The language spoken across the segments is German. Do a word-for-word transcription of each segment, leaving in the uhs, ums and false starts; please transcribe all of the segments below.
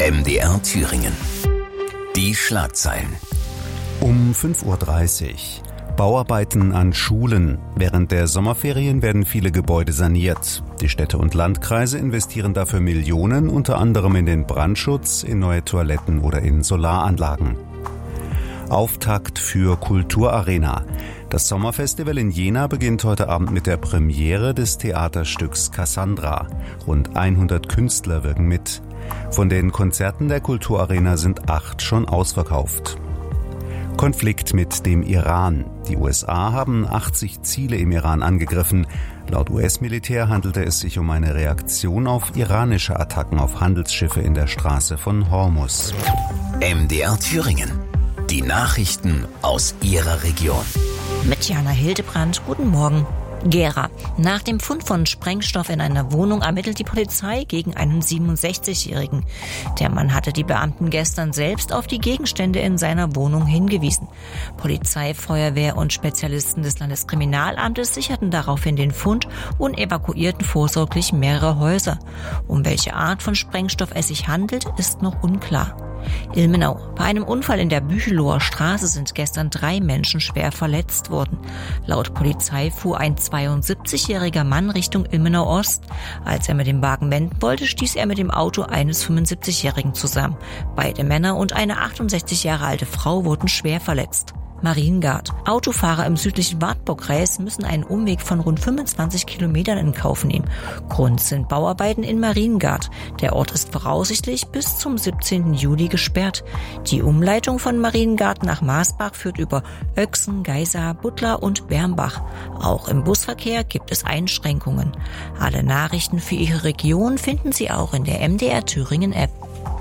M D R Thüringen. Die Schlagzeilen. Um fünf Uhr dreißig. Bauarbeiten an Schulen. Während der Sommerferien werden viele Gebäude saniert. Die Städte und Landkreise investieren dafür Millionen, unter anderem in den Brandschutz, in neue Toiletten oder in Solaranlagen. Auftakt für Kulturarena. Das Sommerfestival in Jena beginnt heute Abend mit der Premiere des Theaterstücks Cassandra. Rund hundert Künstler wirken mit. Von den Konzerten der Kulturarena sind acht schon ausverkauft. Konflikt mit dem Iran. Die U S A haben achtzig Ziele im Iran angegriffen. Laut U S-Militär handelte es sich um eine Reaktion auf iranische Attacken auf Handelsschiffe in der Straße von Hormuz. M D R Thüringen. Die Nachrichten aus Ihrer Region. Mit Jana Hildebrand, guten Morgen. Gera. Nach dem Fund von Sprengstoff in einer Wohnung ermittelt die Polizei gegen einen siebenundsechzigjährigen. Der Mann hatte die Beamten gestern selbst auf die Gegenstände in seiner Wohnung hingewiesen. Polizei, Feuerwehr und Spezialisten des Landeskriminalamtes sicherten daraufhin den Fund und evakuierten vorsorglich mehrere Häuser. Um welche Art von Sprengstoff es sich handelt, ist noch unklar. Ilmenau. Bei einem Unfall in der Bücheloher Straße sind gestern drei Menschen schwer verletzt worden. Laut Polizei fuhr ein zweiundsiebzigjähriger Mann Richtung Ilmenau Ost. Als er mit dem Wagen wenden wollte, stieß er mit dem Auto eines fünfundsiebzigjährigen zusammen. Beide Männer und eine achtundsechzig Jahre alte Frau wurden schwer verletzt. Mariengard. Autofahrer im südlichen Wartburg-Kreis müssen einen Umweg von rund fünfundzwanzig Kilometern in Kauf nehmen. Grund sind Bauarbeiten in Mariengard. Der Ort ist voraussichtlich bis zum siebzehnten Juli gesperrt. Die Umleitung von Mariengard nach Maasbach führt über Öchsen, Geisa, Buttlar und Bermbach. Auch im Busverkehr gibt es Einschränkungen. Alle Nachrichten für Ihre Region finden Sie auch in der M D R Thüringen App.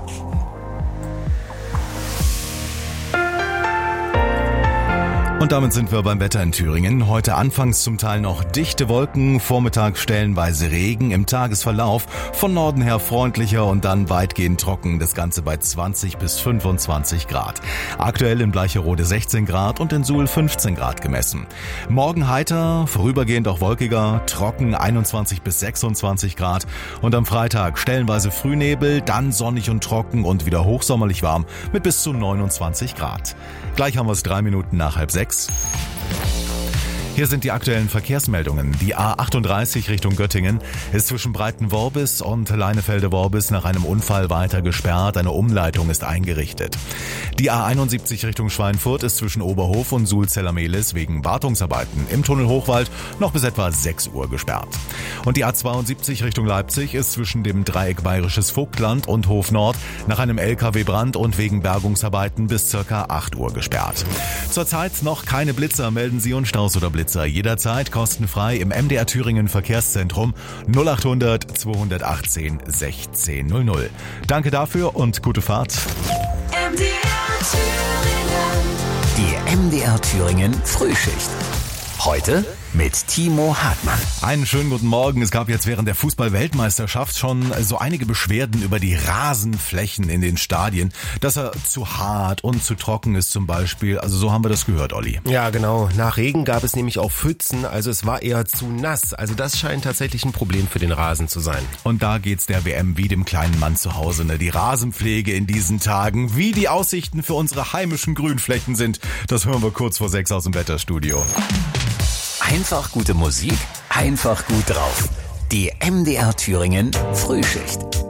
Und damit sind wir beim Wetter in Thüringen. Heute anfangs zum Teil noch dichte Wolken, Vormittag stellenweise Regen, im Tagesverlauf von Norden her freundlicher und dann weitgehend trocken, das Ganze bei zwanzig bis fünfundzwanzig Grad. Aktuell in Bleicherode sechzehn Grad und in Suhl fünfzehn Grad gemessen. Morgen heiter, vorübergehend auch wolkiger, trocken einundzwanzig bis sechsundzwanzig Grad und am Freitag stellenweise Frühnebel, dann sonnig und trocken und wieder hochsommerlich warm mit bis zu neunundzwanzig Grad. Gleich haben wir es drei Minuten nach halb sechs. Hier sind die aktuellen Verkehrsmeldungen. Die A achtunddreißig Richtung Göttingen ist zwischen Breitenworbis und Leinefelde-Worbis nach einem Unfall weiter gesperrt. Eine Umleitung ist eingerichtet. Die A einundsiebzig Richtung Schweinfurt ist zwischen Oberhof und Suhl-Zellermehlis wegen Wartungsarbeiten im Tunnel Hochwald noch bis etwa sechs Uhr gesperrt. Und die A zweiundsiebzig Richtung Leipzig ist zwischen dem Dreieck Bayerisches Vogtland und Hof Nord nach einem L K W-Brand und wegen Bergungsarbeiten bis circa acht Uhr gesperrt. Zurzeit noch keine Blitzer, melden Sie uns Staus oder Blitzer jederzeit kostenfrei im M D R Thüringen Verkehrszentrum null achthundert zweihundertachtzehn sechzehn null null. Danke dafür und gute Fahrt. M D R Thüringen. Die M D R Thüringen Frühschicht. Heute mit Timo Hartmann. Einen schönen guten Morgen. Es gab jetzt während der Fußball-Weltmeisterschaft schon so einige Beschwerden über die Rasenflächen in den Stadien, dass er zu hart und zu trocken ist zum Beispiel. Also so haben wir das gehört, Olli. Ja, genau. Nach Regen gab es nämlich auch Pfützen, also es war eher zu nass. Also das scheint tatsächlich ein Problem für den Rasen zu sein. Und da geht's der W M wie dem kleinen Mann zu Hause, ne? Die Rasenpflege in diesen Tagen, wie die Aussichten für unsere heimischen Grünflächen sind, das hören wir kurz vor sechs aus dem Wetterstudio. Einfach gute Musik, einfach gut drauf. Die M D R Thüringen Frühschicht.